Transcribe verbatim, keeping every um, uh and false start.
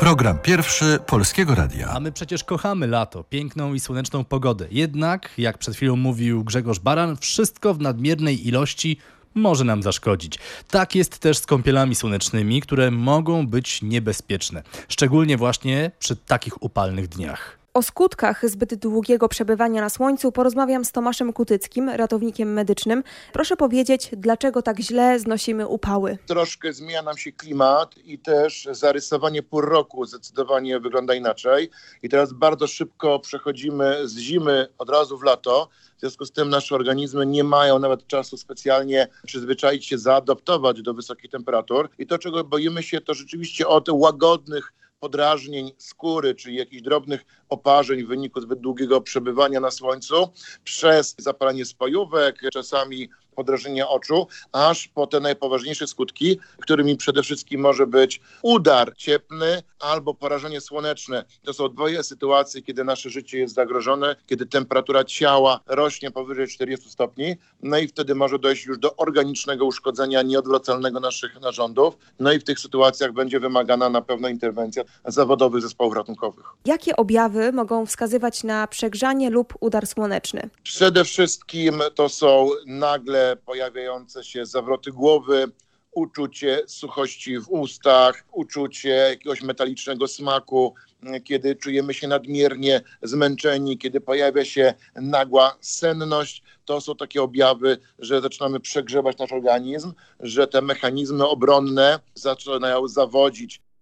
Program pierwszy Polskiego Radia. A my przecież kochamy lato, piękną i słoneczną pogodę. Jednak, jak przed chwilą mówił Grzegorz Baran, wszystko w nadmiernej ilości może nam zaszkodzić. Tak jest też z kąpielami słonecznymi, które mogą być niebezpieczne. Szczególnie właśnie przy takich upalnych dniach. O skutkach zbyt długiego przebywania na słońcu porozmawiam z Tomaszem Kutyckim, ratownikiem medycznym. Proszę powiedzieć, dlaczego tak źle znosimy upały? Troszkę zmienia nam się klimat i też zarysowanie pór roku zdecydowanie wygląda inaczej. I teraz bardzo szybko przechodzimy z zimy od razu w lato. W związku z tym nasze organizmy nie mają nawet czasu specjalnie przyzwyczaić się, zaadoptować do wysokich temperatur. I to, czego boimy się, to rzeczywiście od łagodnych podrażnień skóry, czyli jakichś drobnych oparzeń w wyniku zbyt długiego przebywania na słońcu, przez zapalenie spojówek, czasami podrażnienie oczu, aż po te najpoważniejsze skutki, którymi przede wszystkim może być udar cieplny albo porażenie słoneczne. To są dwie sytuacje, kiedy nasze życie jest zagrożone, kiedy temperatura ciała rośnie powyżej czterdziestu stopni, no i wtedy może dojść już do organicznego uszkodzenia nieodwracalnego naszych narządów, no i w tych sytuacjach będzie wymagana na pewno interwencja zawodowych zespołów ratunkowych. Jakie objawy mogą wskazywać na przegrzanie lub udar słoneczny? Przede wszystkim to są nagle pojawiające się zawroty głowy, uczucie suchości w ustach, uczucie jakiegoś metalicznego smaku, kiedy czujemy się nadmiernie zmęczeni, kiedy pojawia się nagła senność. To są takie objawy, że zaczynamy przegrzewać nasz organizm, że te mechanizmy obronne zaczynają zawodzić.